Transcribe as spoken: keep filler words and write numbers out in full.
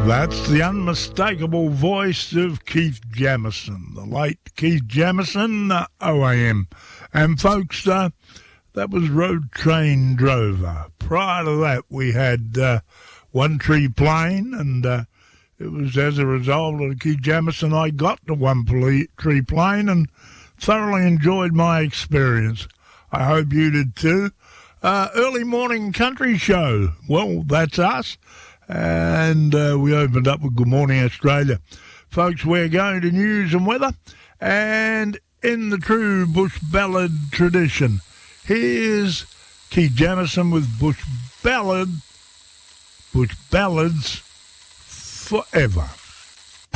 That's the unmistakable voice of Keith Jamison, the late Keith Jamison, uh, O A M. And folks, uh, that was Road Train Drover. Prior to that, we had uh, One Tree Plain, and uh, it was as a result of Keith Jamison I got to One Tree Plain and thoroughly enjoyed my experience. I hope you did too. Uh, early morning country show. Well, that's us. And uh, we opened up with Good Morning Australia. Folks, we're going to news and weather. And in the true Bush Ballad tradition, here's Keith Jamison with Bush Ballad, Bush Ballads Forever.